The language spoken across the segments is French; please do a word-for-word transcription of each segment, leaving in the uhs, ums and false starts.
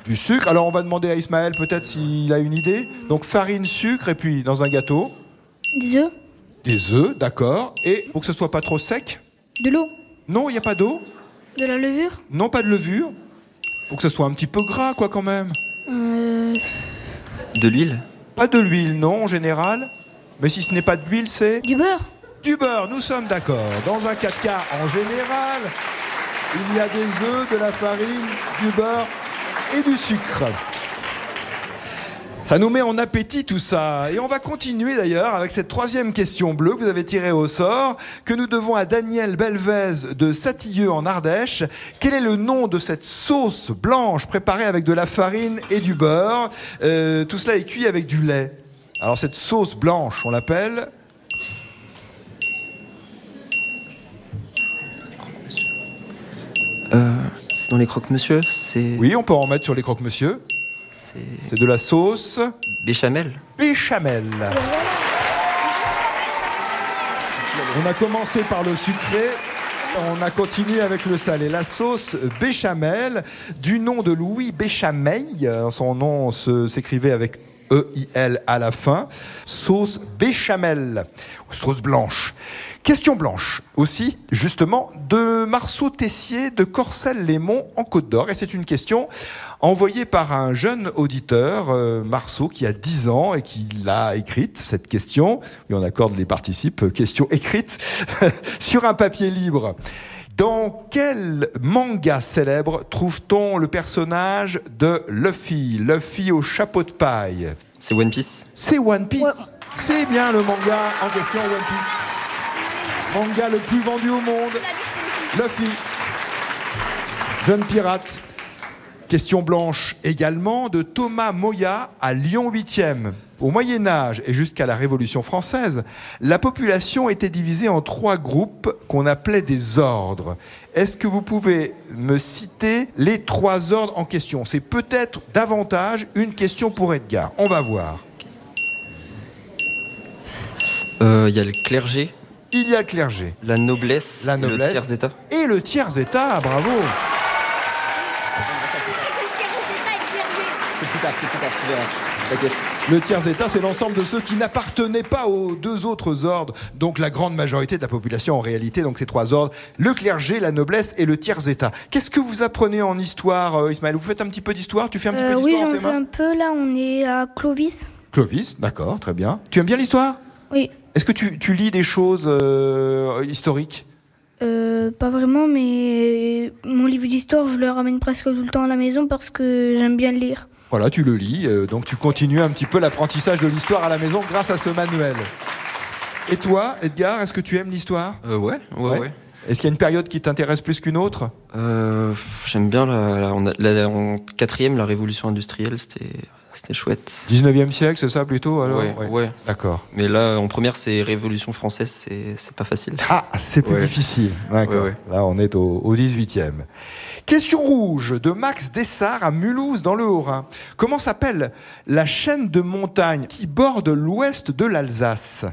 Du sucre. Alors on va demander à Ismaël peut-être s'il a une idée. Donc farine, sucre et puis dans un gâteau. Des œufs. Des œufs, d'accord. Et pour que ce soit pas trop sec. De l'eau. Non, il n'y a pas d'eau. De la levure. Non, pas de levure. Pour que ce soit un petit peu gras quoi quand même. Euh... De l'huile. Pas de l'huile, non, en général. Mais si ce n'est pas de l'huile, c'est... Du beurre. Du beurre, nous sommes d'accord. Dans un quatre quarts, en général, il y a des œufs, de la farine, du beurre et du sucre. Ça nous met en appétit tout ça. Et on va continuer d'ailleurs avec cette troisième question bleue que vous avez tirée au sort, que nous devons à Daniel Belvez de Satilleux en Ardèche. Quel est le nom de cette sauce blanche préparée avec de la farine et du beurre? euh, Tout cela est cuit avec du lait. Alors cette sauce blanche, on l'appelle... Euh, c'est dans les croque-monsieur, c'est... Oui, on peut en mettre sur les croque-monsieur. C'est... C'est de la sauce... Béchamel. Béchamel. On a commencé par le sucré, on a continué avec le salé. La sauce béchamel, du nom de Louis Béchameil, son nom se, s'écrivait avec E I L à la fin. Sauce béchamel, sauce blanche. Question blanche aussi, justement, de Marceau Tessier de Corcelles-les-Monts en Côte d'Or. Et c'est une question envoyée par un jeune auditeur, euh, Marceau, qui a dix ans et qui l'a écrite, cette question. Oui, on accorde les participes, question écrite, sur un papier libre. Dans quel manga célèbre trouve-t-on le personnage de Luffy, Luffy au chapeau de paille? C'est One Piece. C'est One Piece. Ouais. C'est bien le manga en question, One Piece. Manga le plus vendu au monde, Luffy, jeune pirate. Question blanche également de Thomas Moya à Lyon huitième. Au Moyen-Âge et jusqu'à la Révolution française, la population était divisée en trois groupes qu'on appelait des ordres. Est-ce que vous pouvez me citer les trois ordres en question? C'est peut-être davantage une question pour Edgar. On va voir. Il euh, y a le clergé. Il y a le clergé. La noblesse. La noblesse. Le tiers-état. Et le tiers-état, bravo. C'est plus tard, c'est plus tard, tu verras. T'inquiète. Le tiers-état, c'est l'ensemble de ceux qui n'appartenaient pas aux deux autres ordres. Donc la grande majorité de la population en réalité, donc ces trois ordres, le clergé, la noblesse et le tiers-état. Qu'est-ce que vous apprenez en histoire, euh, Ismaël? Vous faites un petit peu d'histoire? Tu fais un petit Euh, peu oui, d'histoire j'en en ces fais mains? un peu. Là, on est à Clovis. Clovis, d'accord, très bien. Tu aimes bien l'histoire? Oui. Est-ce que tu, tu lis des choses euh, historiques? Euh, pas vraiment, mais mon livre d'histoire, je le ramène presque tout le temps à la maison parce que j'aime bien le lire. Voilà, tu le lis, euh, donc tu continues un petit peu l'apprentissage de l'histoire à la maison grâce à ce manuel. Et toi, Edgar, est-ce que tu aimes l'histoire? Euh, ouais, ouais, ouais. ouais. Est-ce qu'il y a une période qui t'intéresse plus qu'une autre? euh, J'aime bien la, la, on a, la, en quatrième, la révolution industrielle, c'était, c'était chouette. dix-neuvième siècle, c'est ça plutôt alors? Ouais, ouais. ouais. D'accord. Mais là, en première, c'est révolution française, c'est, c'est pas facile. Ah, c'est plus ouais. difficile. D'accord. Ouais, ouais. Là, on est au, au dix-huitième. Question rouge de Max Dessart à Mulhouse dans le Haut-Rhin. Comment s'appelle la chaîne de montagnes qui borde l'ouest de l'Alsace?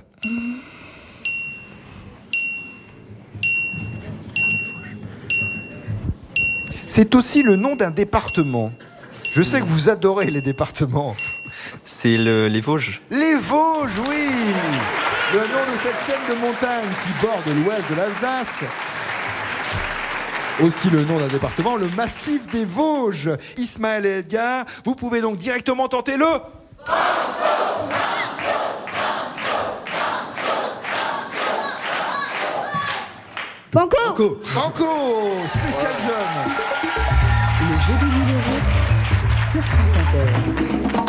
C'est aussi le nom d'un département. Je sais que vous adorez les départements. C'est le, les Vosges. Les Vosges, oui. Le nom de cette chaîne de montagnes qui borde l'ouest de l'Alsace. Aussi le nom d'un département, le massif des Vosges. Ismaël et Edgar, vous pouvez donc directement tenter le... Banco. Banco. Banco, spécial jeune. Le jeu des numéros sur France Inter.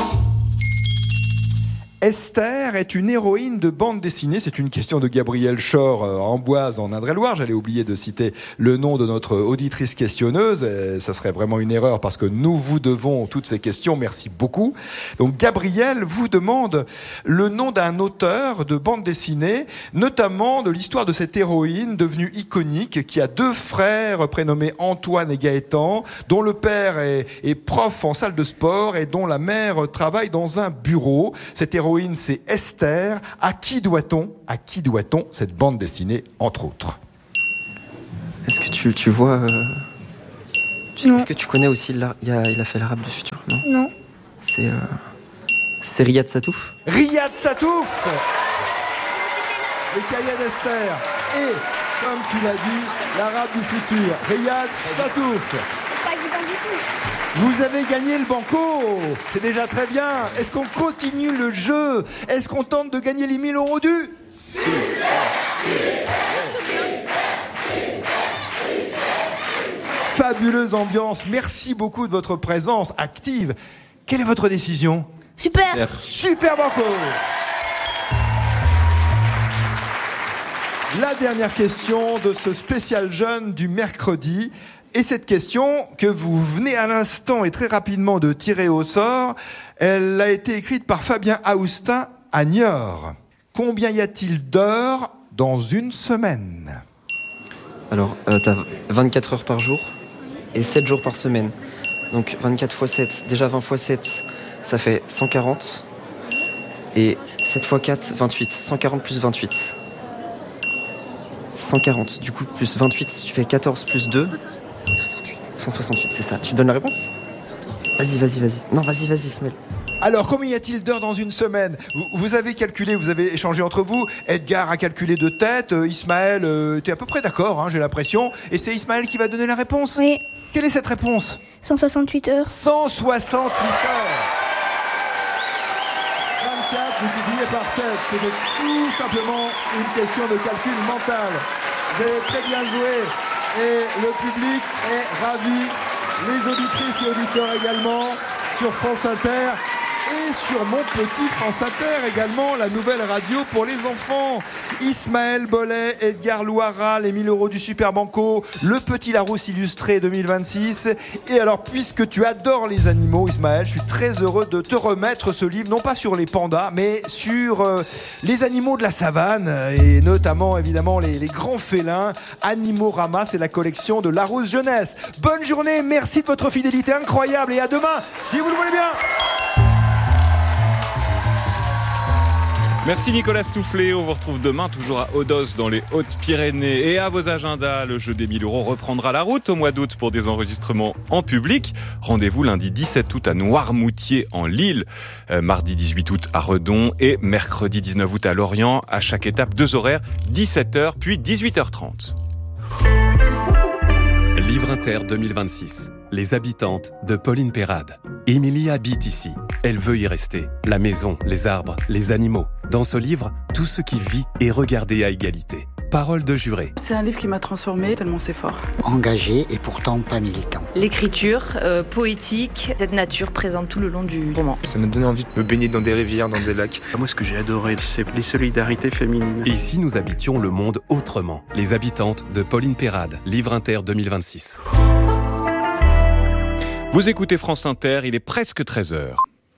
Esther est une héroïne de bande dessinée. C'est une question de Gabriel Chor euh, Amboise en Indre-et-Loire. J'allais oublier de citer le nom de notre auditrice questionneuse. Et ça serait vraiment une erreur parce que nous vous devons toutes ces questions. Merci beaucoup. Donc Gabriel vous demande le nom d'un auteur de bande dessinée, notamment de l'histoire de cette héroïne devenue iconique qui a deux frères prénommés Antoine et Gaëtan, dont le père est, est prof en salle de sport et dont la mère travaille dans un bureau. Cette héroïne, c'est Esther. À qui doit-on, à qui doit-on cette bande dessinée, entre autres? Est-ce que tu, tu vois... Euh... Non. Est-ce que tu connais aussi, il a, il a fait l'arabe du futur? Non. Non. C'est, euh, c'est Riyad Satouf. Riyad Satouf. Les cahiers d'Esther. Et, comme tu l'as dit, l'arabe du futur, Riyad Satouf. Pas évident du tout. Vous avez gagné le banco. C'est déjà très bien. Est-ce qu'on continue le jeu? Est-ce qu'on tente de gagner les mille euros du? Super, super, fabuleuse ambiance. Merci beaucoup de votre présence active. Quelle est votre décision? Super. Super, Super banco. La dernière question de ce spécial jeune du mercredi. Et cette question que vous venez à l'instant et très rapidement de tirer au sort, elle a été écrite par Fabien Aoustin à Niort. Combien y a-t-il d'heures dans une semaine? Alors, euh, t'as vingt-quatre heures par jour et sept jours par semaine. Donc vingt-quatre fois sept, déjà vingt fois sept, ça fait cent quarante. Et sept fois quatre, vingt-huit. cent quarante plus vingt-huit. cent quarante, du coup, plus vingt-huit, tu fais quatorze plus deux. cent soixante-huit. cent soixante-huit, c'est ça. Tu donnes la réponse? Vas-y, vas-y, vas-y. Non, vas-y, vas-y, Ismaël. Alors, combien y a-t-il d'heures dans une semaine? vous, vous avez calculé, vous avez échangé entre vous. Edgar a calculé de tête. Euh, Ismaël euh, était à peu près d'accord, hein, j'ai l'impression. Et c'est Ismaël qui va donner la réponse. Oui. Quelle est cette réponse? cent soixante-huit heures. cent soixante-huit heures. vingt-quatre multiplié par sept. C'était tout simplement une question de calcul mental. Vous avez très bien joué. Et le public est ravi. Les auditrices et auditeurs également sur France Inter. Et sur Mon Petit France Inter également, la nouvelle radio pour les enfants. Ismaël Bollet, Edgar Louara, les mille euros du Super Banco, le Petit Larousse illustré deux mille vingt-six. Et alors, puisque tu adores les animaux, Ismaël, je suis très heureux de te remettre ce livre, non pas sur les pandas, mais sur euh, les animaux de la savane, et notamment, évidemment, les, les grands félins. Animorama, c'est la collection de Larousse Jeunesse. Bonne journée, merci de votre fidélité incroyable, et à demain, si vous le voulez bien. Merci Nicolas Stoufflet, on vous retrouve demain toujours à Odos dans les Hautes-Pyrénées et à vos agendas. Le jeu des mille euros reprendra la route au mois d'août pour des enregistrements en public. Rendez-vous lundi dix-sept août à Noirmoutier en Lille, euh, mardi dix-huit août à Redon et mercredi dix-neuf août à Lorient. À chaque étape, deux horaires, dix-sept heures puis dix-huit heures trente. Livre Inter deux mille vingt-six. Les habitantes de Pauline Perrade. Émilie habite ici. Elle veut y rester. La maison, les arbres, les animaux. Dans ce livre, tout ce qui vit est regardé à égalité. Parole de juré. C'est un livre qui m'a transformée tellement c'est fort. Engagé et pourtant pas militant. L'écriture euh, poétique, cette nature présente tout le long du roman. Ça m'a donné envie de me baigner dans des rivières, dans des lacs. Moi, ce que j'ai adoré, c'est les solidarités féminines. Et si nous habitions le monde autrement? Les habitantes de Pauline Perrade. Livre Inter deux mille vingt-six. Vous écoutez France Inter, il est presque treize heures.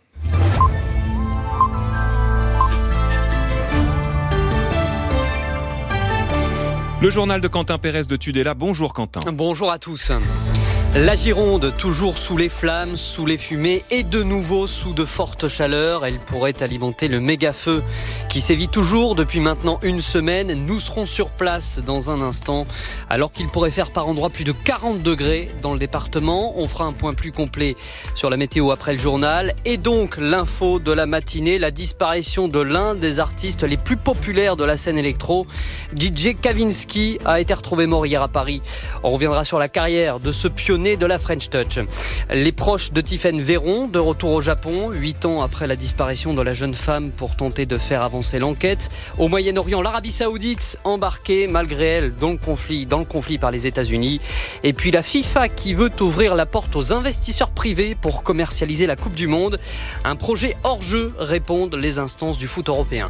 Le journal de Quentin Pérez de Tudela. Bonjour Quentin. Bonjour à tous. La Gironde, toujours sous les flammes, sous les fumées et de nouveau sous de fortes chaleurs. Elle pourrait alimenter le méga-feu qui sévit toujours depuis maintenant une semaine. Nous serons sur place dans un instant, alors qu'il pourrait faire par endroits plus de quarante degrés dans le département. On fera un point plus complet sur la météo après le journal. Et donc, l'info de la matinée, la disparition de l'un des artistes les plus populaires de la scène électro. D J Kavinsky a été retrouvé mort hier à Paris. On reviendra sur la carrière de ce pionnier de la French Touch. Les proches de Tiphaine Véron, de retour au Japon, huit ans après la disparition de la jeune femme pour tenter de faire avancer l'enquête. Au Moyen-Orient, l'Arabie Saoudite embarquée malgré elle dans le conflit, dans le conflit par les États-Unis. Et puis la FIFA qui veut ouvrir la porte aux investisseurs privés pour commercialiser la Coupe du Monde. Un projet hors jeu, répondent les instances du foot européen.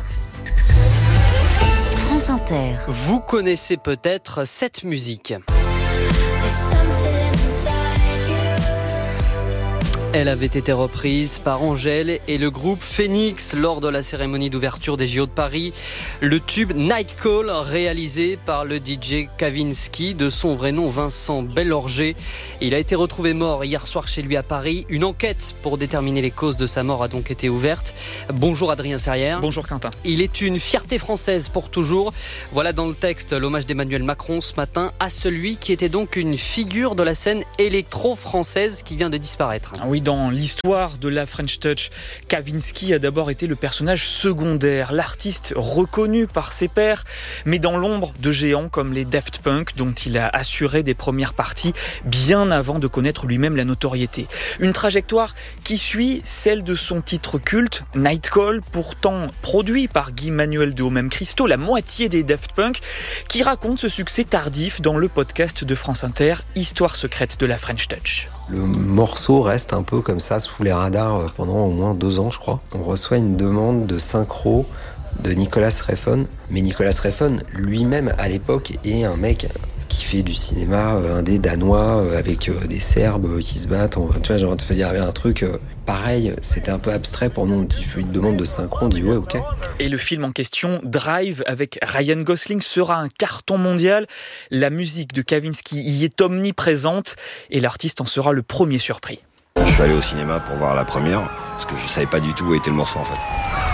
France Inter. Vous connaissez peut-être cette musique. Elle avait été reprise par Angèle et le groupe Phoenix lors de la cérémonie d'ouverture des J O de Paris. Le tube Night Call, réalisé par le D J Kavinsky, de son vrai nom Vincent Bellorger. Il a été retrouvé mort hier soir chez lui à Paris. Une enquête pour déterminer les causes de sa mort a donc été ouverte. Bonjour Adrien Serrière. Bonjour Quentin. Il est une fierté française pour toujours. Voilà dans le texte l'hommage d'Emmanuel Macron ce matin à celui qui était donc une figure de la scène électro-française qui vient de disparaître. Oui, dans l'histoire de la French Touch, Kavinsky a d'abord été le personnage secondaire, l'artiste reconnu par ses pairs, mais dans l'ombre de géants comme les Daft Punk, dont il a assuré des premières parties bien avant de connaître lui-même la notoriété. Une trajectoire qui suit celle de son titre culte, Night Call, pourtant produit par Guy Manuel de Homem Christo, la moitié des Daft Punk, qui raconte ce succès tardif dans le podcast de France Inter, Histoire secrète de la French Touch. Le morceau reste un peu comme ça sous les radars pendant au moins deux ans, je crois. On reçoit une demande de synchro de Nicolas Refn, mais Nicolas Refn lui-même à l'époque est un mec qui fait du cinéma indé danois avec des Serbes qui se battent. Tu vois, genre, il y avait un truc pareil, c'était un peu abstrait pour nous. Tu fais une demande de synchro, on dit ouais, ok. Et le film en question, Drive, avec Ryan Gosling, sera un carton mondial. La musique de Kavinsky y est omniprésente et l'artiste en sera le premier surpris. Je suis allé au cinéma pour voir la première, parce que je savais pas du tout où était le morceau en fait.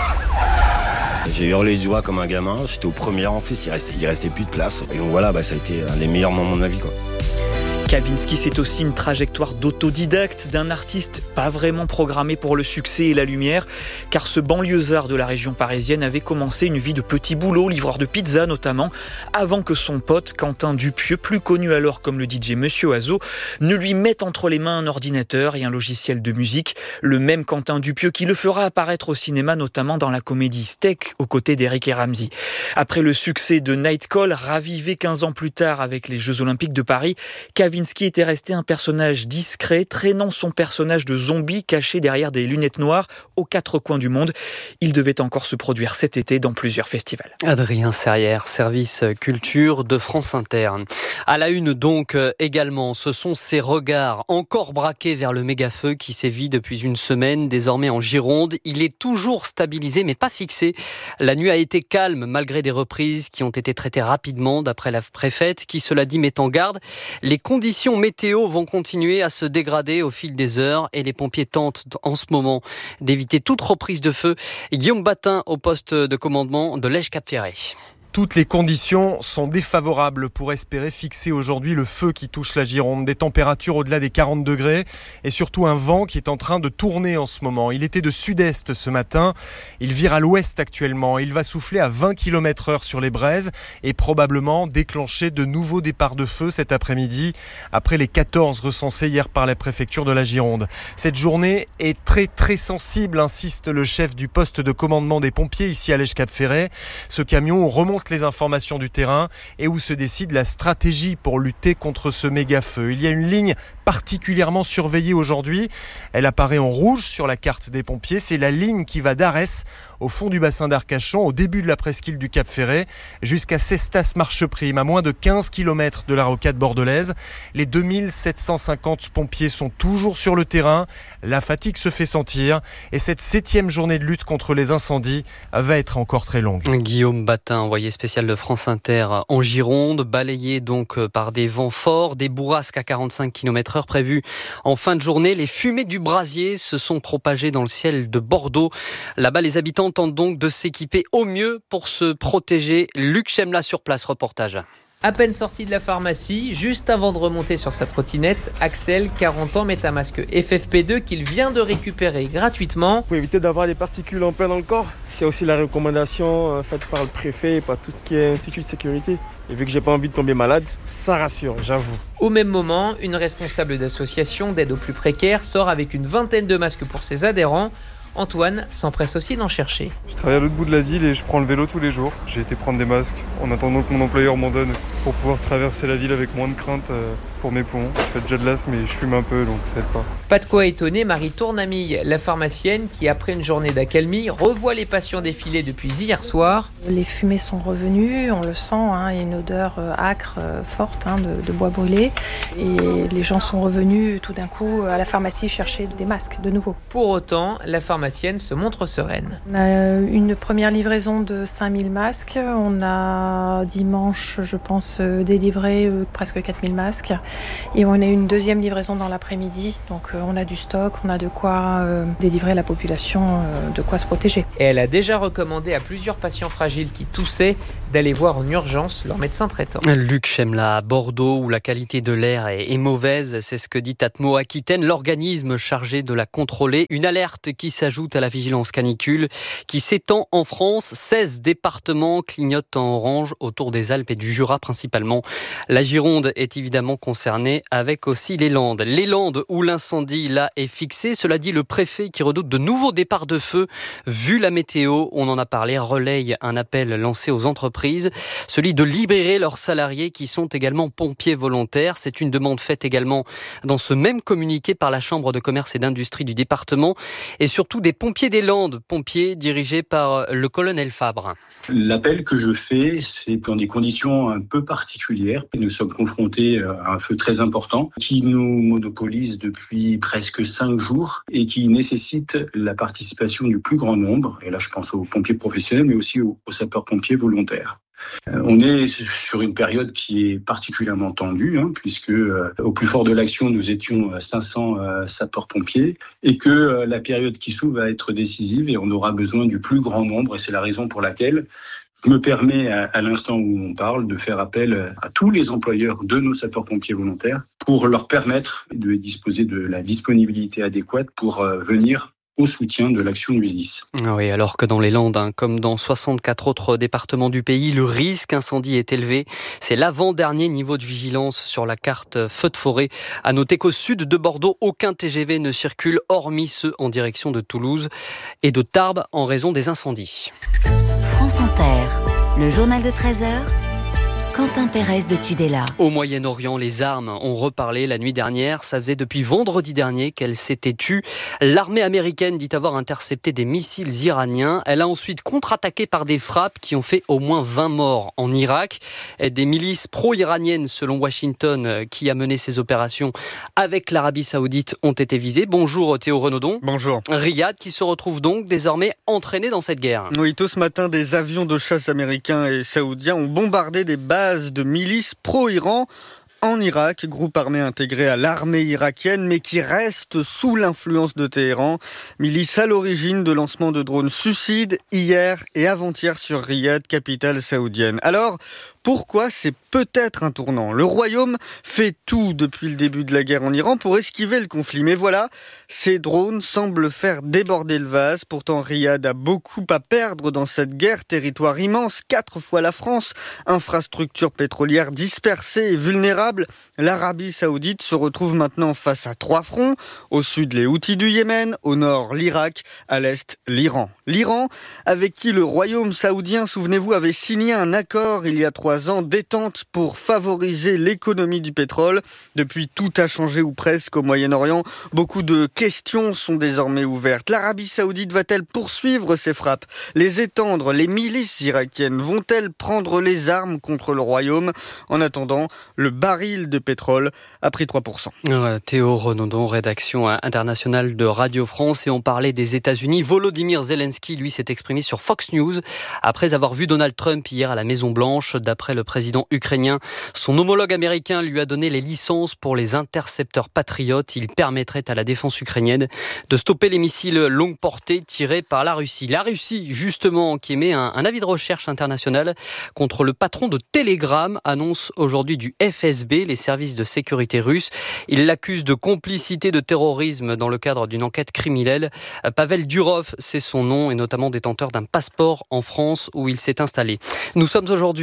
J'ai hurlé du joie comme un gamin, j'étais au premier en plus, il restait, il restait plus de place. Et donc voilà, bah, ça a été un des meilleurs moments de ma vie, quoi. Kavinsky, c'est aussi une trajectoire d'autodidacte d'un artiste pas vraiment programmé pour le succès et la lumière, car ce banlieusard de la région parisienne avait commencé une vie de petit boulot, livreur de pizza notamment, avant que son pote Quentin Dupieux, plus connu alors comme le D J Monsieur Oiseau, ne lui mette entre les mains un ordinateur et un logiciel de musique, le même Quentin Dupieux qui le fera apparaître au cinéma notamment dans la comédie Steak aux côtés d'Eric et Ramsey. Après le succès de Night Call, ravivé quinze ans plus tard avec les Jeux Olympiques de Paris, Kavinsky était resté un personnage discret, traînant son personnage de zombie caché derrière des lunettes noires aux quatre coins du monde. Il devait encore se produire cet été dans plusieurs festivals. Adrien Serrière, service culture de France Inter. À la une donc également, ce sont ces regards encore braqués vers le méga-feu qui sévit depuis une semaine, désormais en Gironde. Il est toujours stabilisé mais pas fixé. La nuit a été calme malgré des reprises qui ont été traitées rapidement d'après la préfète qui, cela dit, met en garde. Les conditions Les conditions météo vont continuer à se dégrader au fil des heures et les pompiers tentent en ce moment d'éviter toute reprise de feu. Guillaume Batin au poste de commandement de Lège-Cap-Ferré. Toutes les conditions sont défavorables pour espérer fixer aujourd'hui le feu qui touche la Gironde. Des températures au-delà des quarante degrés et surtout un vent qui est en train de tourner en ce moment. Il était de sud-est ce matin, il vire à l'ouest actuellement. Il va souffler à vingt kilomètres heure sur les braises et probablement déclencher de nouveaux départs de feu cet après-midi après les quatorze recensés hier par la préfecture de la Gironde. Cette journée est très très sensible, insiste le chef du poste de commandement des pompiers ici à Lège-Cap-Ferré. Ce camion remonte les informations du terrain et où se décide la stratégie pour lutter contre ce méga-feu. Il y a une ligne particulièrement surveillée aujourd'hui. Elle apparaît en rouge sur la carte des pompiers. C'est la ligne qui va d'Arès au fond du bassin d'Arcachon, au début de la presqu'île du Cap-Ferré, jusqu'à Cestas-Marcheprime, à moins de quinze kilomètres de la rocade bordelaise. Les deux mille sept cent cinquante pompiers sont toujours sur le terrain. La fatigue se fait sentir et cette septième journée de lutte contre les incendies va être encore très longue. Guillaume Batin, envoyé spécial de France Inter en Gironde, balayé donc par des vents forts, des bourrasques à quarante-cinq kilomètres heure prévues en fin de journée. Les fumées du brasier se sont propagées dans le ciel de Bordeaux. Là-bas, les habitants tentent donc de s'équiper au mieux pour se protéger. Luc Chemla sur place, reportage. À peine sorti de la pharmacie, juste avant de remonter sur sa trottinette, Axel, quarante ans, met un masque F F P deux qu'il vient de récupérer gratuitement. Pour éviter d'avoir des particules en plein dans le corps, c'est aussi la recommandation faite par le préfet et par tout ce qui est institut de sécurité. Et vu que j'ai pas envie de tomber malade, ça rassure, j'avoue. Au même moment, une responsable d'association d'aide aux plus précaires sort avec une vingtaine de masques pour ses adhérents. Antoine s'empresse aussi d'en chercher. Je travaille à l'autre bout de la ville et je prends le vélo tous les jours. J'ai été prendre des masques en attendant que mon employeur m'en donne pour pouvoir traverser la ville avec moins de crainte pour mes poumons. Je fais déjà de l'asthme mais je fume un peu donc ça aide pas. Pas de quoi étonner Marie Tournamille, la pharmacienne qui, après une journée d'accalmie, revoit les patients défiler depuis hier soir. Les fumées sont revenues, on le sent, hein, il y a une odeur âcre, forte hein, de, de bois brûlé. Et les gens sont revenus tout d'un coup à la pharmacie chercher des masques de nouveau. Pour autant, la pharmacienne se montre sereine. On a une première livraison de cinq mille masques. On a dimanche, je pense, délivré presque quatre mille masques. Et on a une deuxième livraison dans l'après-midi. Donc on a du stock, on a de quoi délivrer à la population, de quoi se protéger. Et elle a déjà recommandé à plusieurs patients fragiles qui toussaient d'aller voir en urgence leur médecin traitant. Luc Chemla, à Bordeaux, où la qualité de l'air est mauvaise, c'est ce que dit Atmo Aquitaine, l'organisme chargé de la contrôler. Une alerte qui s'ajoute à la vigilance canicule qui s'étend en France. seize départements clignotent en orange autour des Alpes et du Jura principalement. La Gironde est évidemment concernée, avec aussi les Landes. Les Landes où l'incendie là est fixé. Cela dit, le préfet qui redoute de nouveaux départs de feu. Vu la météo, on en a parlé, relaye un appel lancé aux entreprises, celui de libérer leurs salariés qui sont également pompiers volontaires. C'est une demande faite également dans ce même communiqué par la Chambre de commerce et d'industrie du département et surtout des pompiers des Landes, pompiers dirigés par le colonel Fabre. L'appel que je fais, c'est dans des conditions un peu particulières. Nous sommes confrontés à un feu très important qui nous monopolise depuis presque cinq jours et qui nécessite la participation du plus grand nombre. Et là, je pense aux pompiers professionnels, mais aussi aux, aux sapeurs-pompiers volontaires. On est sur une période qui est particulièrement tendue, hein, puisque euh, au plus fort de l'action, nous étions cinq cents euh, sapeurs-pompiers et que euh, la période qui s'ouvre va être décisive et on aura besoin du plus grand nombre. Et c'est la raison pour laquelle je me permets, à, à l'instant où on parle, de faire appel à tous les employeurs de nos sapeurs-pompiers volontaires pour leur permettre de disposer de la disponibilité adéquate pour euh, venir au soutien de l'action du S D I S. Oui, alors que dans les Landes, hein, comme dans soixante-quatre autres départements du pays, le risque incendie est élevé. C'est l'avant-dernier niveau de vigilance sur la carte feu de forêt. À noter qu'au sud de Bordeaux, aucun T G V ne circule, hormis ceux en direction de Toulouse et de Tarbes en raison des incendies. France Inter, le journal de treize heures. Quentin Pérez de Tudela. Au Moyen-Orient, les armes ont reparlé la nuit dernière. Ça faisait depuis vendredi dernier qu'elles s'étaient tues. L'armée américaine dit avoir intercepté des missiles iraniens. Elle a ensuite contre-attaqué par des frappes qui ont fait au moins vingt morts en Irak. Des milices pro-iraniennes, selon Washington, qui a mené ces opérations avec l'Arabie Saoudite, ont été visées. Bonjour Théo Renaudon. Bonjour. Riyad qui se retrouve donc désormais entraîné dans cette guerre. Oui, tôt ce matin, des avions de chasse américains et saoudiens ont bombardé des bases de milices pro-Iran en Irak, groupe armé intégré à l'armée irakienne, mais qui reste sous l'influence de Téhéran. Milice à l'origine de lancements de drones suicides hier et avant-hier sur Riyad, capitale saoudienne. Alors, pourquoi c'est peut-être un tournant? Le Royaume fait tout depuis le début de la guerre en Iran pour esquiver le conflit. Mais voilà, ces drones semblent faire déborder le vase. Pourtant, Riyad a beaucoup à perdre dans cette guerre. Territoire immense, quatre fois la France. Infrastructure pétrolière dispersée et vulnérable. L'Arabie Saoudite se retrouve maintenant face à trois fronts. Au sud, les Houthis du Yémen. Au nord, l'Irak. À l'est, l'Iran. L'Iran, avec qui le Royaume saoudien, souvenez-vous, avait signé un accord il y a trois ans, détente pour favoriser l'économie du pétrole. Depuis, tout a changé ou presque au Moyen-Orient. Beaucoup de questions sont désormais ouvertes. L'Arabie Saoudite va-t-elle poursuivre ses frappes, les étendre? Les milices irakiennes vont-elles prendre les armes contre le Royaume? En attendant, le baril de pétrole a pris trois pour cent. Théo Renaudon, rédaction internationale de Radio France, et on parlait des États-Unis. Volodymyr Zelensky, lui, s'est exprimé sur Fox News après avoir vu Donald Trump hier à la Maison-Blanche. D'après le président ukrainien, son homologue américain lui a donné les licences pour les intercepteurs patriotes. Ils permettraient à la défense ukrainienne de stopper les missiles longue portée tirés par la Russie. La Russie, justement, qui émet un, un avis de recherche international contre le patron de Telegram, annonce aujourd'hui du F S B, les services de sécurité russes. Il l'accuse de complicité de terrorisme dans le cadre d'une enquête criminelle. Pavel Durov, c'est son nom, et notamment détenteur d'un passeport en France où il s'est installé. Nous sommes aujourd'hui le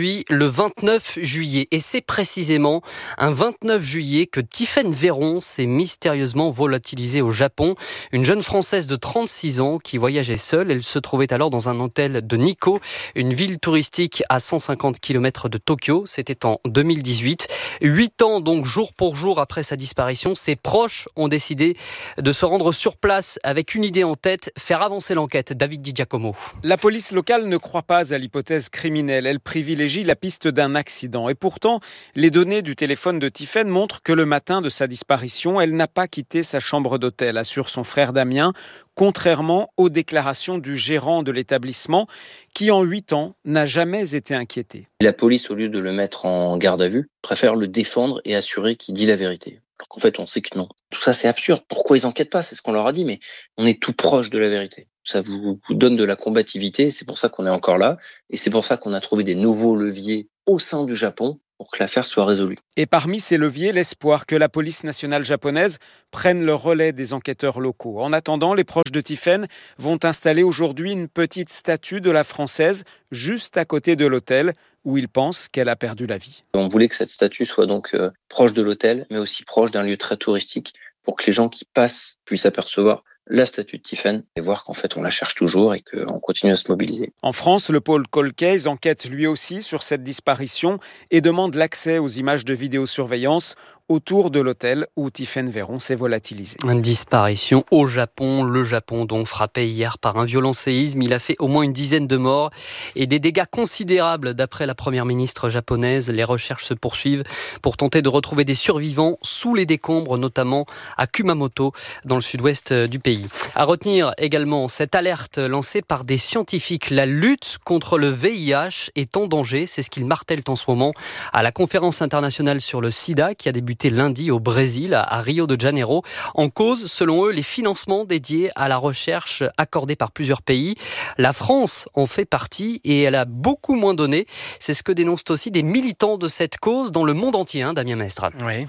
vingt-neuf juillet. Et c'est précisément un vingt-neuf juillet que Tiphaine Véron s'est mystérieusement volatilisée au Japon. Une jeune Française de trente-six ans qui voyageait seule. Elle se trouvait alors dans un hôtel de Nikko, une ville touristique à cent cinquante kilomètres de Tokyo. C'était en deux mille dix-huit. Huit ans donc jour pour jour après sa disparition, ses proches ont décidé de se rendre sur place avec une idée en tête, faire avancer l'enquête. David Di Giacomo. La police locale ne croit pas à l'hypothèse criminelle. Elle privilégie la piste d'un accident. Et pourtant, les données du téléphone de Tiphaine montrent que le matin de sa disparition, elle n'a pas quitté sa chambre d'hôtel, assure son frère Damien, contrairement aux déclarations du gérant de l'établissement qui, en huit ans, n'a jamais été inquiété. La police, au lieu de le mettre en garde à vue, préfère le défendre et assurer qu'il dit la vérité. Alors qu'en fait, on sait que non. Tout ça, c'est absurde. Pourquoi ils enquêtent pas ? C'est ce qu'on leur a dit, mais on est tout proche de la vérité. Ça vous donne de la combativité, c'est pour ça qu'on est encore là, et c'est pour ça qu'on a trouvé des nouveaux leviers au sein du Japon pour que l'affaire soit résolue. Et parmi ces leviers, l'espoir que la police nationale japonaise prenne le relais des enquêteurs locaux. En attendant, les proches de Tiphaine vont installer aujourd'hui une petite statue de la Française juste à côté de l'hôtel où ils pensent qu'elle a perdu la vie. On voulait que cette statue soit donc euh, proche de l'hôtel, mais aussi proche d'un lieu très touristique pour que les gens qui passent puissent apercevoir la statue de Tiphaine et voir qu'en fait on la cherche toujours et qu'on continue à se mobiliser. En France, le pôle Cold Case enquête lui aussi sur cette disparition et demande l'accès aux images de vidéosurveillance autour de l'hôtel où Tiphaine Véron s'est volatilisée. Une disparition au Japon. Le Japon donc frappé hier par un violent séisme. Il a fait au moins une dizaine de morts et des dégâts considérables d'après la première ministre japonaise. Les recherches se poursuivent pour tenter de retrouver des survivants sous les décombres, notamment à Kumamoto, dans le sud-ouest du pays. À retenir également cette alerte lancée par des scientifiques. La lutte contre le V I H est en danger. C'est ce qu'ils martèlent en ce moment à la conférence internationale sur le sida qui a débuté lundi au Brésil, à Rio de Janeiro. En cause, selon eux, les financements dédiés à la recherche accordés par plusieurs pays. La France en fait partie et elle a beaucoup moins donné. C'est ce que dénoncent aussi des militants de cette cause dans le monde entier, hein, Damien Mestre. Oui.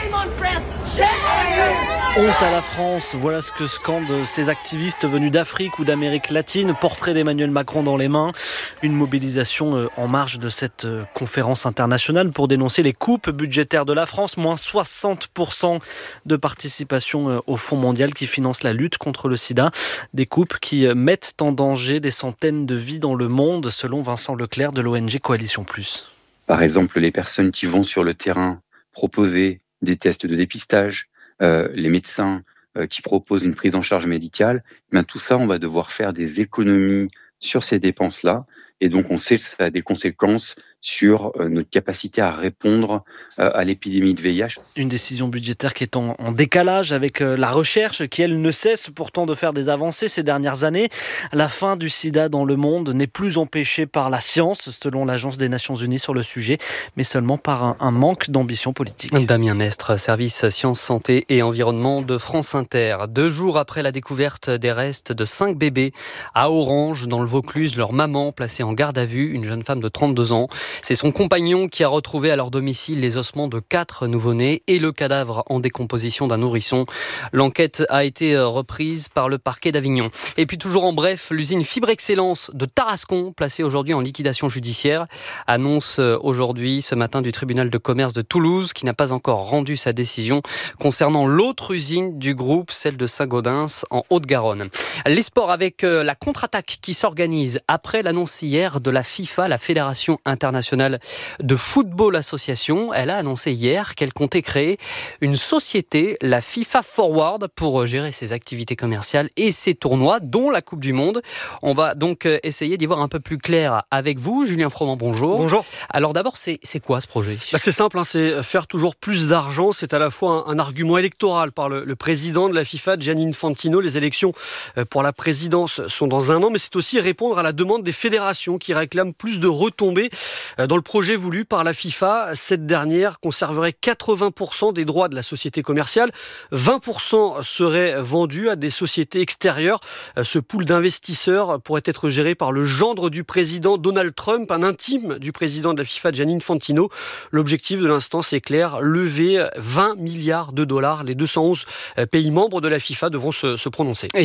Honte à la France, voilà ce que scandent ces activistes venus d'Afrique ou d'Amérique latine. Portrait d'Emmanuel Macron dans les mains. Une mobilisation en marge de cette conférence internationale pour dénoncer les coupes budgétaires de la France. Moins soixante pour cent de participation au Fonds mondial qui finance la lutte contre le sida. Des coupes qui mettent en danger des centaines de vies dans le monde, selon Vincent Leclerc de l'O N G Coalition Plus. Par exemple, les personnes qui vont sur le terrain proposer des tests de dépistage, euh, les médecins euh, qui proposent une prise en charge médicale, eh bien, tout ça, on va devoir faire des économies sur ces dépenses-là. Et donc, on sait que ça a des conséquences sur euh, notre capacité à répondre euh, à l'épidémie de V I H. Une décision budgétaire qui est en, en décalage avec euh, la recherche, qui, elle, ne cesse pourtant de faire des avancées ces dernières années. La fin du sida dans le monde n'est plus empêchée par la science, selon l'Agence des Nations Unies sur le sujet, mais seulement par un, un manque d'ambition politique. Damien Mestre, service Sciences, Santé et Environnement de France Inter. Deux jours après la découverte des restes de cinq bébés à Orange, dans le Vaucluse, leur maman placée en garde à vue, une jeune femme de trente-deux ans. C'est son compagnon qui a retrouvé à leur domicile les ossements de quatre nouveau-nés et le cadavre en décomposition d'un nourrisson. L'enquête a été reprise par le parquet d'Avignon. Et puis toujours en bref, l'usine Fibre Excellence de Tarascon, placée aujourd'hui en liquidation judiciaire, annonce aujourd'hui, ce matin, du tribunal de commerce de Toulouse, qui n'a pas encore rendu sa décision concernant l'autre usine du groupe, celle de Saint-Gaudens en Haute-Garonne. Les sports avec la contre-attaque qui s'organise après l'annonce hier de la FIFA, la Fédération internationale de football association. Elle a annoncé hier qu'elle comptait créer une société, la FIFA Forward, pour gérer ses activités commerciales et ses tournois, dont la Coupe du Monde. On va donc essayer d'y voir un peu plus clair avec vous. Julien Froment, bonjour. Bonjour. Alors d'abord, c'est, c'est quoi ce projet ? bah C'est simple, hein, c'est faire toujours plus d'argent. C'est à la fois un, un argument électoral par le, le président de la FIFA, Gianni Infantino. Les élections pour la présidence sont dans un an, mais c'est aussi répondre à la demande des fédérations qui réclament plus de retombées. Dans le projet voulu par la FIFA, cette dernière conserverait quatre-vingts pour cent des droits de la société commerciale. vingt pour cent seraient vendus à des sociétés extérieures. Ce pool d'investisseurs pourrait être géré par le gendre du président Donald Trump, un intime du président de la FIFA, Gianni Infantino. L'objectif de l'instant, c'est clair, lever vingt milliards de dollars. Les deux cent onze pays membres de la FIFA devront se, se prononcer. Et dites-nous, Julien,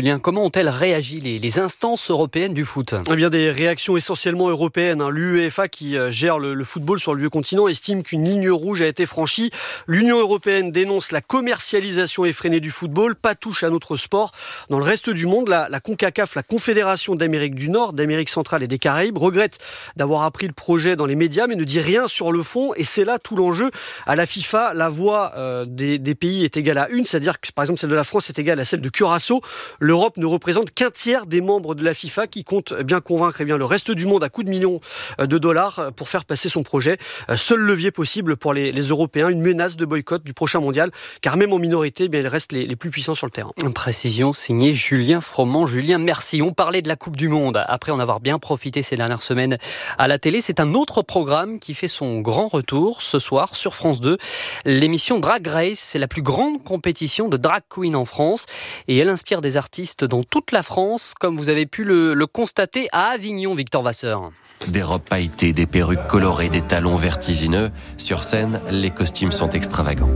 Julien, comment ont-elles réagi les, les instances européennes du foot ? Eh bien, des réactions essentiellement européennes. Hein. L'UEFA, qui gère le, le football sur le vieux continent, estime qu'une ligne rouge a été franchie. L'Union européenne dénonce la commercialisation effrénée du football, pas touche à notre sport. Dans le reste du monde, la, la CONCACAF, la Confédération d'Amérique du Nord, d'Amérique centrale et des Caraïbes, regrette d'avoir appris le projet dans les médias, mais ne dit rien sur le fond. Et c'est là tout l'enjeu. À la FIFA, la voix euh, des, des pays est égale à une, c'est-à-dire que, par exemple, celle de la France est égale à celle de Curaçao. L'Europe ne représente qu'un tiers des membres de la FIFA qui compte bien convaincre eh bien, le reste du monde à coups de millions de dollars pour faire passer son projet. Seul levier possible pour les, les Européens, une menace de boycott du prochain mondial, car même en minorité, eh bien, ils restent les, les plus puissants sur le terrain. Précision signée Julien Froment. Julien, merci. On parlait de la Coupe du Monde. Après en avoir bien profité ces dernières semaines à la télé, c'est un autre programme qui fait son grand retour ce soir sur France deux. L'émission Drag Race, c'est la plus grande compétition de drag queen en France et elle inspire des artistes dans toute la France, comme vous avez pu le, le constater à Avignon, Victor Vasseur. Des robes pailletées, des perruques colorées, des talons vertigineux. Sur scène, les costumes sont extravagants.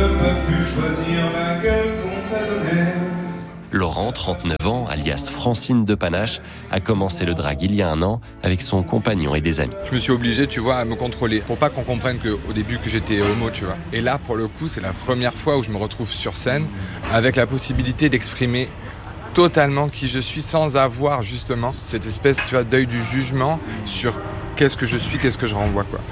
Laurent, trente-neuf ans, alias Francine de Panache, a commencé le drag il y a un an avec son compagnon et des amis. Je me suis obligé, tu vois, à me contrôler pour pas qu'on comprenne que, au début que j'étais homo, tu vois. Et là, pour le coup, c'est la première fois où je me retrouve sur scène avec la possibilité d'exprimer totalement qui je suis sans avoir justement cette espèce, tu vois, d'œil du jugement sur qu'est-ce que je suis, qu'est-ce que je renvoie, quoi.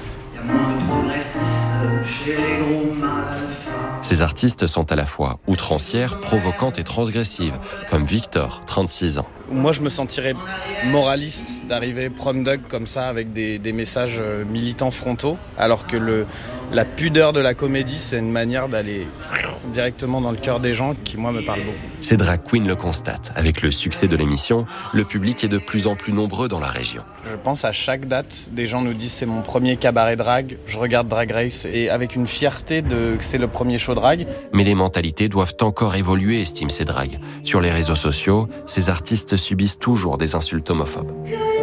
Ces artistes sont à la fois outrancières, provocantes et transgressives, comme Victor, trente-six ans. Moi, je me sentirais moraliste d'arriver prom dog comme ça avec des, des messages militants frontaux, alors que le, la pudeur de la comédie, c'est une manière d'aller directement dans le cœur des gens qui, moi, me parlent beaucoup. Ces drag queens le constatent. Avec le succès de l'émission, le public est de plus en plus nombreux dans la région. Je pense à chaque date, des gens nous disent c'est mon premier cabaret drag, je regarde Drag Race et avec une fierté de que c'est le premier show drag. Mais les mentalités doivent encore évoluer, estiment ces drags. Sur les réseaux sociaux, ces artistes subissent toujours des insultes homophobes.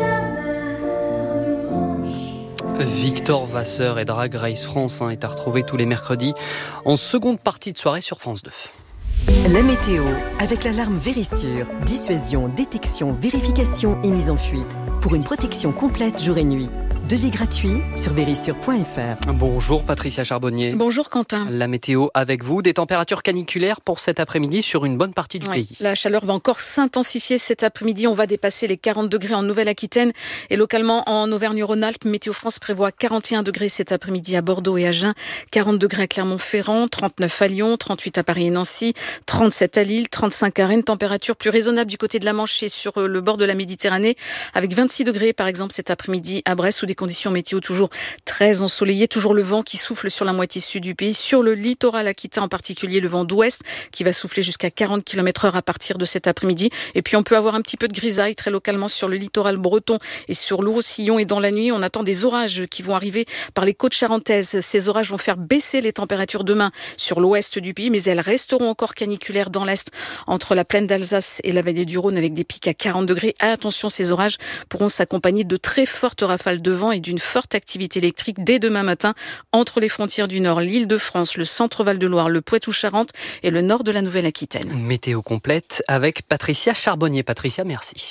Victor Vasseur et Drag Race France hein, est à retrouver tous les mercredis en seconde partie de soirée sur France deux. La météo, avec l'alarme Vérissure. Dissuasion, détection, vérification et mise en fuite. Pour une protection complète jour et nuit. Devis gratuit sur vérissure point f r. Bonjour Patricia Charbonnier. Bonjour Quentin. La météo avec vous, des températures caniculaires pour cet après-midi sur une bonne partie du oui, pays. La chaleur va encore s'intensifier cet après-midi. On va dépasser les quarante degrés en Nouvelle-Aquitaine et localement en Auvergne-Rhône-Alpes. Météo France prévoit quarante et un degrés cet après-midi à Bordeaux et Agen, quarante degrés à Clermont-Ferrand, trente-neuf à Lyon, trente-huit à Paris et Nancy, trente-sept à Lille, trente-cinq à Rennes. Température plus raisonnable du côté de la Manche et sur le bord de la Méditerranée avec vingt-six degrés par exemple cet après-midi à Brest, où des conditions météo toujours très ensoleillées, toujours le vent qui souffle sur la moitié sud du pays. Sur le littoral aquitain en particulier, le vent d'ouest qui va souffler jusqu'à quarante kilomètres heure à partir de cet après-midi. Et puis on peut avoir un petit peu de grisaille très localement sur le littoral breton et sur l'Ouro-Sillon. Et dans la nuit, on attend des orages qui vont arriver par les côtes charentaises. Ces orages vont faire baisser les températures demain sur l'ouest du pays, mais elles resteront encore caniculaires dans l'est, entre la plaine d'Alsace et la vallée du Rhône, avec des pics à quarante degrés. Attention, ces orages pourront s'accompagner de très fortes rafales de vent et d'une forte activité électrique dès demain matin entre les frontières du Nord, l'Île-de-France, le Centre-Val de Loire, le Poitou-Charentes et le nord de la Nouvelle-Aquitaine. Météo complète avec Patricia Charbonnier. Patricia, merci.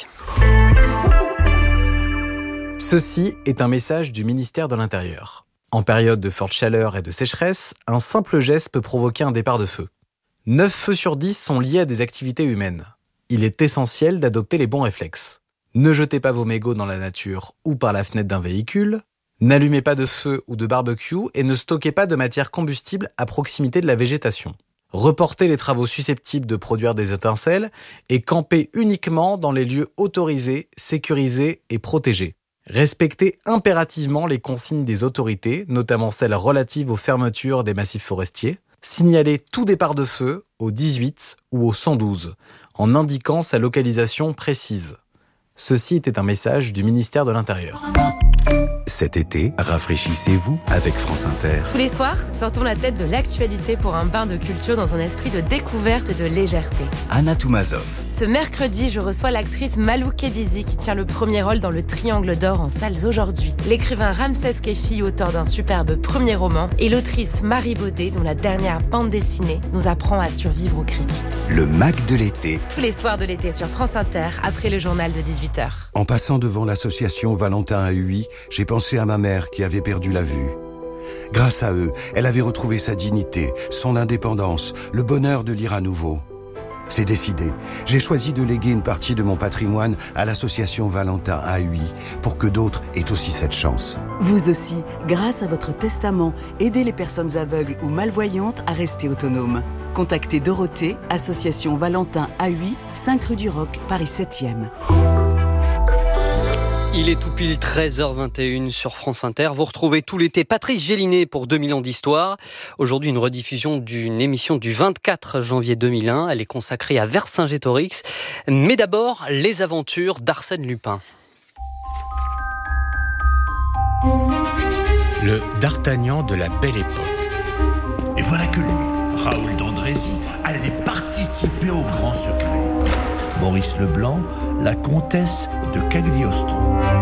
Ceci est un message du ministère de l'Intérieur. En période de forte chaleur et de sécheresse, un simple geste peut provoquer un départ de feu. neuf feux sur dix sont liés à des activités humaines. Il est essentiel d'adopter les bons réflexes. Ne jetez pas vos mégots dans la nature ou par la fenêtre d'un véhicule. N'allumez pas de feu ou de barbecue et ne stockez pas de matière combustible à proximité de la végétation. Reportez les travaux susceptibles de produire des étincelles et campez uniquement dans les lieux autorisés, sécurisés et protégés. Respectez impérativement les consignes des autorités, notamment celles relatives aux fermetures des massifs forestiers. Signalez tout départ de feu au dix-huit ou au cent douze, en indiquant sa localisation précise. Ceci était un message du ministère de l'Intérieur. Cet été, rafraîchissez-vous avec France Inter. Tous les soirs, sortons la tête de l'actualité pour un bain de culture dans un esprit de découverte et de légèreté. Anna Toumazov. Ce mercredi, je reçois l'actrice Malou Kebizi qui tient le premier rôle dans le Triangle d'Or en salles aujourd'hui. L'écrivain Ramsès Kefi, auteur d'un superbe premier roman, et l'autrice Marie Baudet, dont la dernière bande dessinée nous apprend à survivre aux critiques. Le Mac de l'été. Tous les soirs de l'été sur France Inter, après le journal de dix-huit heures. En passant devant l'association Valentin à U I, j'ai pensé à ma mère qui avait perdu la vue. Grâce à eux, elle avait retrouvé sa dignité, son indépendance, le bonheur de lire à nouveau. C'est décidé. J'ai choisi de léguer une partie de mon patrimoine à l'association Valentin à U I pour que d'autres aient aussi cette chance. Vous aussi, grâce à votre testament, aidez les personnes aveugles ou malvoyantes à rester autonomes. Contactez Dorothée, association Valentin à U I, cinq rue du Roc, Paris septième. Il est tout pile treize heures vingt et une sur France Inter. Vous retrouvez tout l'été Patrice Gélinet pour deux mille ans d'histoire. Aujourd'hui, une rediffusion d'une émission du vingt-quatre janvier deux mille un. Elle est consacrée à Vercingétorix. Mais d'abord, les aventures d'Arsène Lupin. Le D'Artagnan de la Belle Époque. Et voilà que lui, Raoul d'Andrézy, allait participer au grand secret. Maurice Leblanc, la comtesse de Cagliostro.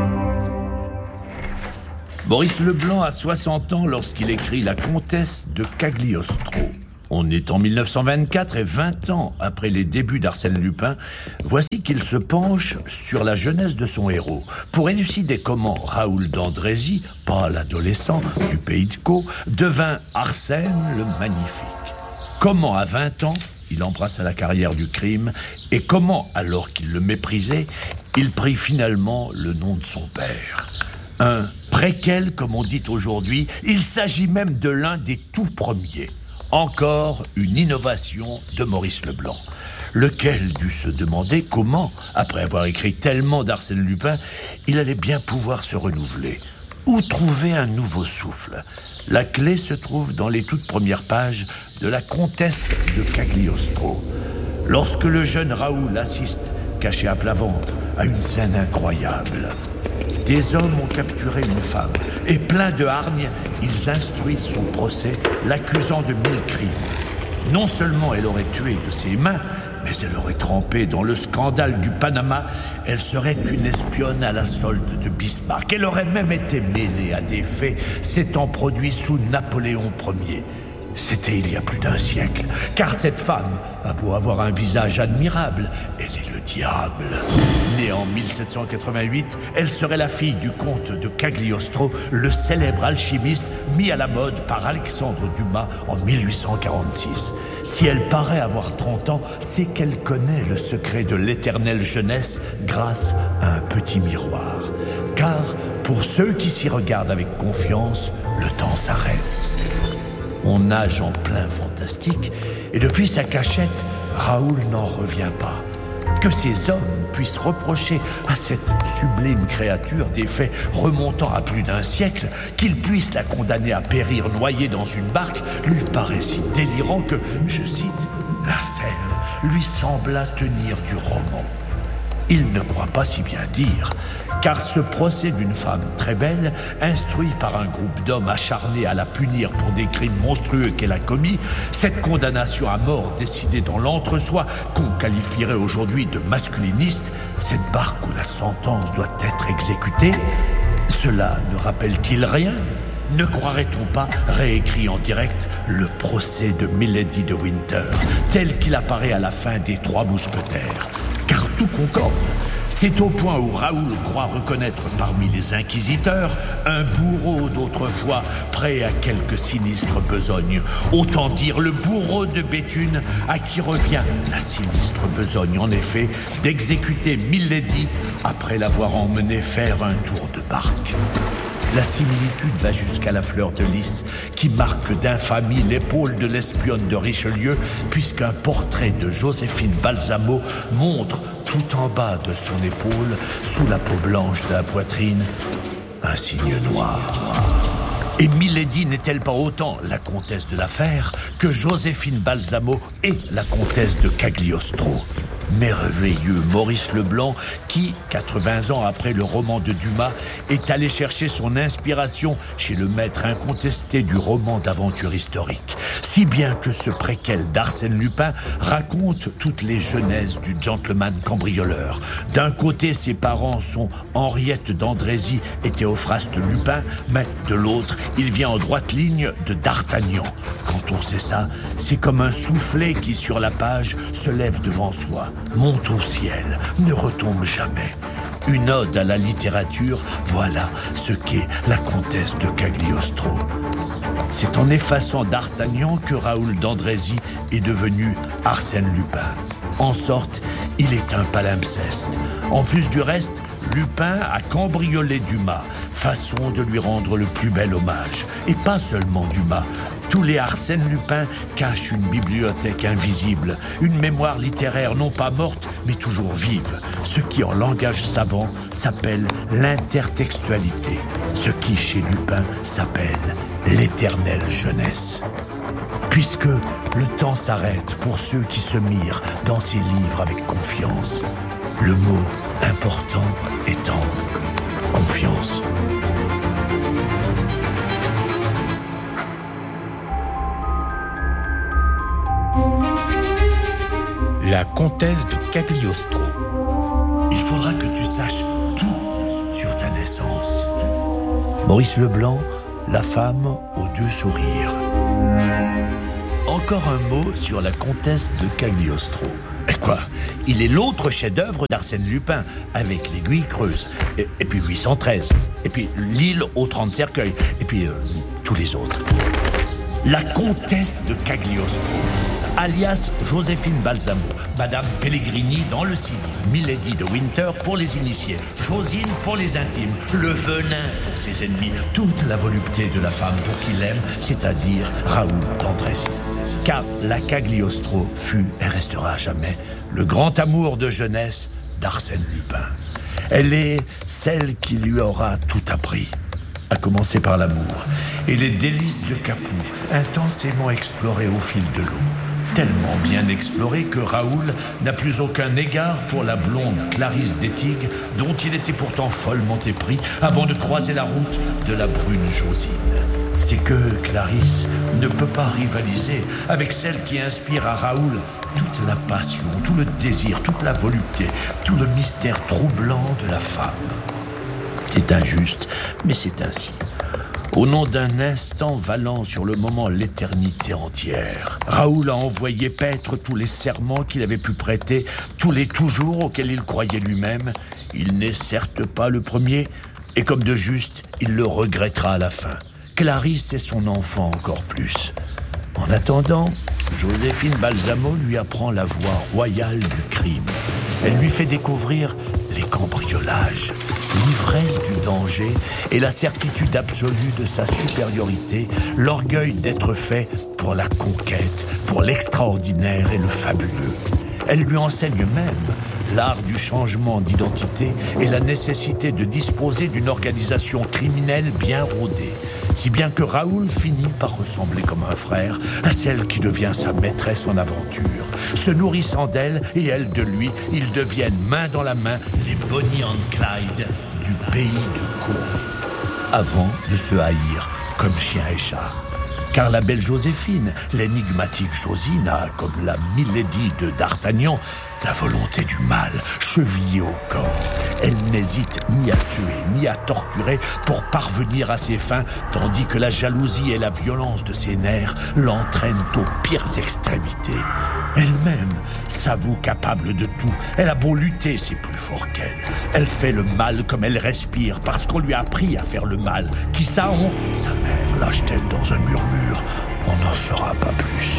Maurice Leblanc a soixante ans lorsqu'il écrit La comtesse de Cagliostro. On est en mille neuf cent vingt-quatre et vingt ans après les débuts d'Arsène Lupin, voici qu'il se penche sur la jeunesse de son héros pour élucider comment Raoul d'Andrézy, pas l'adolescent du pays de Caux, devint Arsène le Magnifique. Comment à vingt ans, il embrassa la carrière du crime et comment, alors qu'il le méprisait, il prit finalement le nom de son père. Un préquel, comme on dit aujourd'hui, il s'agit même de l'un des tout premiers. Encore une innovation de Maurice Leblanc, lequel dut se demander comment, après avoir écrit tellement d'Arsène Lupin, il allait bien pouvoir se renouveler. Où trouver un nouveau souffle ? La clé se trouve dans les toutes premières pages de La comtesse de Cagliostro. Lorsque le jeune Raoul assiste, caché à plat ventre, à une scène incroyable. Des hommes ont capturé une femme et pleins de hargne, ils instruisent son procès, l'accusant de mille crimes. Non seulement elle aurait tué de ses mains, mais elle aurait trempé dans le scandale du Panama. Elle serait une espionne à la solde de Bismarck. Elle aurait même été mêlée à des faits s'étant produits sous Napoléon Ier. C'était il y a plus d'un siècle, car cette femme a beau avoir un visage admirable, elle est le diable. Née en mille sept cent quatre-vingt-huit, elle serait la fille du comte de Cagliostro, le célèbre alchimiste mis à la mode par Alexandre Dumas en mille huit cent quarante-six. Si elle paraît avoir trente ans, c'est qu'elle connaît le secret de l'éternelle jeunesse grâce à un petit miroir. Car pour ceux qui s'y regardent avec confiance, le temps s'arrête. On nage en plein fantastique, et depuis sa cachette, Raoul n'en revient pas. Que ces hommes puissent reprocher à cette sublime créature des faits remontant à plus d'un siècle, qu'ils puissent la condamner à périr noyée dans une barque, lui paraît si délirant que, je cite, la scène lui sembla tenir du roman. Il ne croit pas si bien dire, car ce procès d'une femme très belle, instruit par un groupe d'hommes acharnés à la punir pour des crimes monstrueux qu'elle a commis, cette condamnation à mort décidée dans l'entre-soi, qu'on qualifierait aujourd'hui de masculiniste, cette barque où la sentence doit être exécutée, cela ne rappelle-t-il rien ? Ne croirait-on pas, réécrit en direct, le procès de Milady de Winter, tel qu'il apparaît à la fin des Trois Mousquetaires ? Car tout concorde. C'est au point où Raoul croit reconnaître parmi les inquisiteurs un bourreau d'autrefois prêt à quelque sinistre besogne. Autant dire le bourreau de Béthune à qui revient la sinistre besogne, en effet, d'exécuter Milady après l'avoir emmené faire un tour de barque. La similitude va jusqu'à la fleur de lys, qui marque d'infamie l'épaule de l'espionne de Richelieu, puisqu'un portrait de Joséphine Balsamo montre, tout en bas de son épaule, sous la peau blanche de la poitrine, un signe noir. Et Milady n'est-elle pas autant la comtesse de l'affaire que Joséphine Balsamo est la comtesse de Cagliostro ? merveilleux Maurice Leblanc qui, quatre-vingts ans après le roman de Dumas, est allé chercher son inspiration chez le maître incontesté du roman d'aventure historique. Si bien que ce préquel d'Arsène Lupin raconte toutes les genèses du gentleman cambrioleur. D'un côté, ses parents sont Henriette d'Andrézy et Théophraste Lupin, mais de l'autre, il vient en droite ligne de D'Artagnan. Quand on sait ça, c'est comme un soufflet qui, sur la page, se lève devant soi, monte au ciel, ne retombe jamais. Une ode à la littérature, voilà ce qu'est la comtesse de Cagliostro. C'est en effaçant D'Artagnan que Raoul d'Andrézy est devenu Arsène Lupin. En sorte, il est un palimpseste. En plus du reste, Lupin a cambriolé Dumas, façon de lui rendre le plus bel hommage. Et pas seulement Dumas. Tous les Arsène Lupin cachent une bibliothèque invisible, une mémoire littéraire non pas morte, mais toujours vive, ce qui en langage savant s'appelle l'intertextualité, ce qui chez Lupin s'appelle l'éternelle jeunesse. Puisque le temps s'arrête pour ceux qui se mirent dans ces livres avec confiance, le mot important étant confiance. La comtesse de Cagliostro. Il faudra que tu saches tout sur ta naissance. Maurice Leblanc, La femme aux deux sourires. Encore un mot sur la comtesse de Cagliostro. Et quoi ? Il est l'autre chef-d'œuvre d'Arsène Lupin, avec l'Aiguille creuse, et, et puis huit cent treize, et puis l'île aux trente cercueils, et puis euh, tous les autres. La comtesse de Cagliostro, alias Joséphine Balsamo, Madame Pellegrini dans le civil, Milady de Winter pour les initiés, Josine pour les intimes, le venin pour ses ennemis, toute la volupté de la femme pour qui l'aime, c'est-à-dire Raoul d'Andrézy. Car la Cagliostro fut et restera à jamais le grand amour de jeunesse d'Arsène Lupin. Elle est celle qui lui aura tout appris, à commencer par l'amour et les délices de Capoue, intensément explorées au fil de l'eau. Tellement bien exploré que Raoul n'a plus aucun égard pour la blonde Clarisse d'Étigues, dont il était pourtant follement épris avant de croiser la route de la brune Josine. C'est que Clarisse ne peut pas rivaliser avec celle qui inspire à Raoul toute la passion, tout le désir, toute la volupté, tout le mystère troublant de la femme. C'est injuste, mais c'est ainsi. Au nom d'un instant valant sur le moment l'éternité entière, Raoul a envoyé paître tous les serments qu'il avait pu prêter, tous les toujours auxquels il croyait lui-même. Il n'est certes pas le premier, et comme de juste, il le regrettera à la fin. Clarisse est son enfant encore plus. En attendant, Joséphine Balsamo lui apprend la voie royale du crime. Elle lui fait découvrir les cambriolages, l'ivresse du danger et la certitude absolue de sa supériorité, l'orgueil d'être fait pour la conquête, pour l'extraordinaire et le fabuleux. Elle lui enseigne même l'art du changement d'identité et la nécessité de disposer d'une organisation criminelle bien rodée, si bien que Raoul finit par ressembler comme un frère à celle qui devient sa maîtresse en aventure. Se nourrissant d'elle et elle de lui, ils deviennent main dans la main les Bonnie and Clyde du pays de Caux, avant de se haïr comme chien et chat. Car la belle Joséphine, l'énigmatique Josine, a, comme la Milady de D'Artagnan, la volonté du mal, chevillée au corps. Elle n'hésite ni à tuer, ni à torturer pour parvenir à ses fins, tandis que la jalousie et la violence de ses nerfs l'entraînent aux pires extrémités. Elle-même s'avoue capable de tout. Elle a beau lutter, c'est plus fort qu'elle. Elle fait le mal comme elle respire, parce qu'on lui a appris à faire le mal. Qui ça on ? Sa mère lâche-t-elle dans un murmure ? On n'en saura pas plus.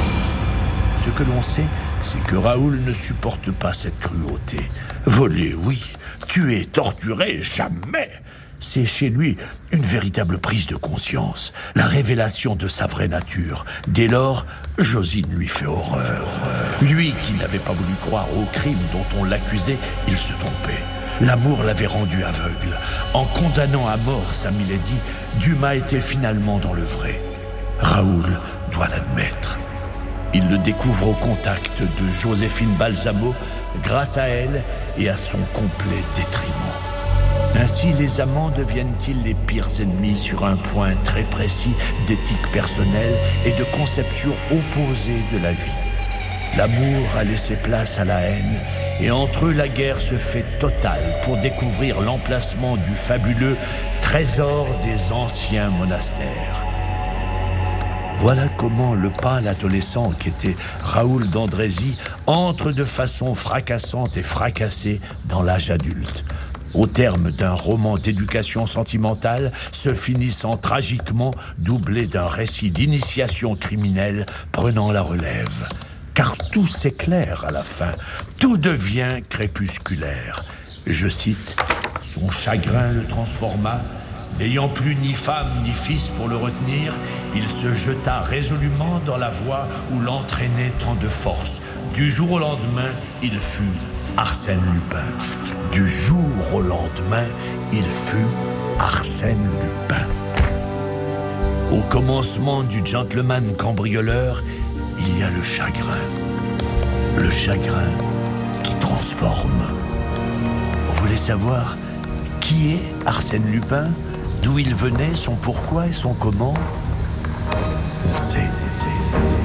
Ce que l'on sait, c'est que Raoul ne supporte pas cette cruauté. Voler, oui. Tuer, torturer, jamais. C'est chez lui une véritable prise de conscience, la révélation de sa vraie nature. Dès lors, Josine lui fait horreur. Lui qui n'avait pas voulu croire au crime dont on l'accusait, il se trompait. L'amour l'avait rendu aveugle. En condamnant à mort sa Milady, Dumas était finalement dans le vrai. Raoul doit l'admettre. Il le découvre au contact de Joséphine Balsamo, grâce à elle et à son complet détriment. Ainsi, les amants deviennent-ils les pires ennemis sur un point très précis d'éthique personnelle et de conception opposée de la vie. L'amour a laissé place à la haine, et entre eux la guerre se fait totale pour découvrir l'emplacement du fabuleux trésor des anciens monastères. Voilà comment le pâle adolescent qu'était Raoul d'Andrézy entre de façon fracassante et fracassée dans l'âge adulte, au terme d'un roman d'éducation sentimentale se finissant tragiquement doublé d'un récit d'initiation criminelle prenant la relève. Car tout s'éclaire à la fin, tout devient crépusculaire. Je cite, « Son chagrin le transforma. N'ayant plus ni femme ni fils pour le retenir, il se jeta résolument dans la voie où l'entraînait tant de force. Du jour au lendemain, il fut Arsène Lupin. Du jour au lendemain, il fut Arsène Lupin. » Au commencement du gentleman cambrioleur, il y a le chagrin. Le chagrin qui transforme. Vous voulez savoir qui est Arsène Lupin ? D'où il venait, son pourquoi et son comment ? On sait, on sait, on sait.